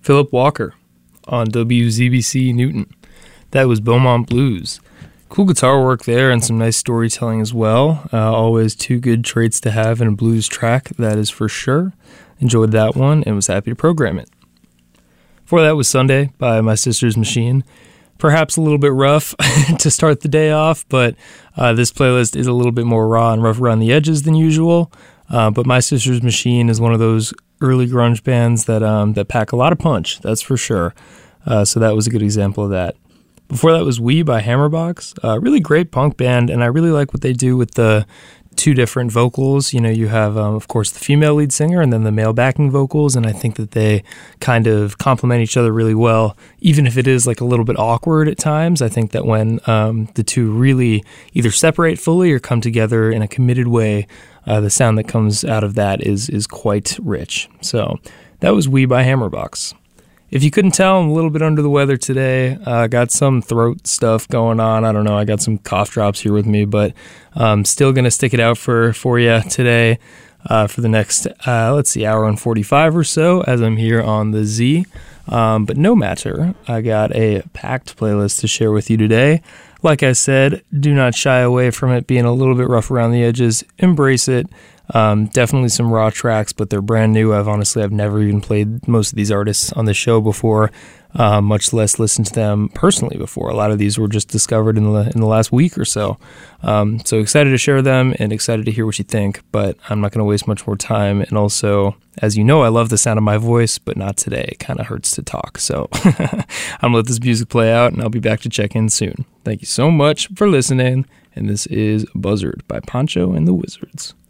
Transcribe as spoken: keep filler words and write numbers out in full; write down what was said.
Philip Walker on W Z B C Newton. That was Beaumont Blues. Cool guitar work there and some nice storytelling as well. Uh, always two good traits to have in a blues track, that is for sure. Enjoyed that one and was happy to program it. Before that was Sunday by My Sister's Machine. Perhaps a little bit rough to start the day off, but uh, this playlist is a little bit more raw and rough around the edges than usual. Uh, but My Sister's Machine is one of those early grunge bands that um, that pack a lot of punch, that's for sure. Uh, so that was a good example of that. Before that was We by Hammerbox, a really great punk band, and I really like what they do with the two different vocals. You know, you have, um, of course, the female lead singer and then the male backing vocals, and I think that they kind of complement each other really well, even if it is like a little bit awkward at times. I think that when um, the two really either separate fully or come together in a committed way, uh, the sound that comes out of that is is quite rich. So that was We by Hammerbox. If you couldn't tell, I'm a little bit under the weather today. I uh, got some throat stuff going on. I don't know. I got some cough drops here with me, but I'm still going to stick it out for, for you today uh, for the next, uh, let's see, hour and forty-five or so as I'm here on the Z. Um, but no matter, I got a packed playlist to share with you today. Like I said, do not shy away from it being a little bit rough around the edges. Embrace it. Um, definitely some raw tracks, but they're brand new. I've honestly, I've never even played most of these artists on the show before, uh, much less listened to them personally before. A lot of these were just discovered in the in the last week or so. Um, so excited to share them and excited to hear what you think, but I'm not going to waste much more time. And also, as you know, I love the sound of my voice, but not today. It kind of hurts to talk. So I'm going to let this music play out, and I'll be back to check in soon. Thank you so much for listening, and this is Buzzard by Pancho and the Wizards.